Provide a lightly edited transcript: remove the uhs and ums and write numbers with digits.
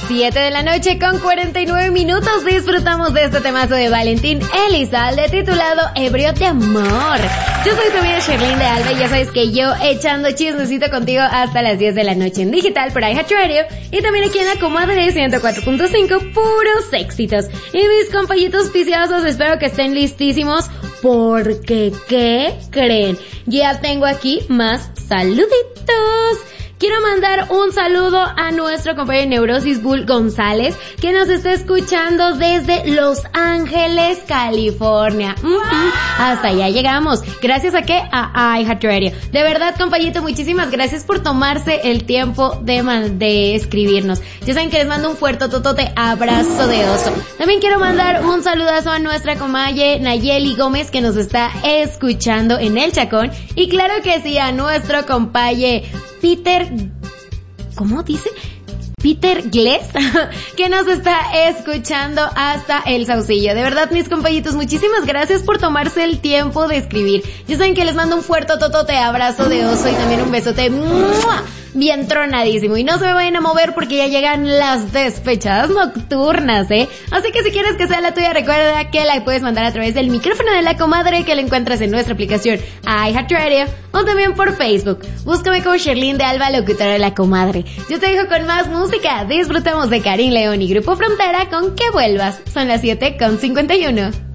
7 de la noche con 49 minutos disfrutamos de este temazo de Valentín Elizalde titulado Ebrio de Amor. Yo soy tu amiga Sherlyn de Alba y ya sabes que yo echando chismecito contigo hasta las 10 de la noche en digital por iHeartRadio y también aquí en la comadre 104.5 puros éxitos. Y mis compañitos piciosos, espero que estén listísimos porque ¿qué creen? Ya tengo aquí más saluditos. Quiero mandar un saludo a nuestro compañero Neurosis Bull González, que nos está escuchando desde Los Ángeles, California. Hasta allá llegamos. ¿Gracias a qué? A iHeartRadio. De verdad, compañito, muchísimas gracias por tomarse el tiempo de escribirnos. Ya saben que les mando un fuerte totote abrazo de oso. También quiero mandar un saludazo a nuestra comadre Nayeli Gómez, que nos está escuchando en El Chacón. Y claro que sí, a nuestro compañero Peter, ¿cómo dice? Peter Gless, que nos está escuchando hasta El Saucillo. De verdad, mis compañitos, muchísimas gracias por tomarse el tiempo de escribir. Ya saben que les mando un fuerte totote abrazo de oso y también un besote bien tronadísimo. Y no se me vayan a mover porque ya llegan las despechadas nocturnas, Así que si quieres que sea la tuya, recuerda que la puedes mandar a través del micrófono de la comadre, que la encuentras en nuestra aplicación iHeartRadio o también por Facebook. Búscame como Sherlyn de Alba, locutora de la comadre. Yo te dejo con más música. Disfrutamos de Karim León y Grupo Frontera con Que Vuelvas. Son las 7:51.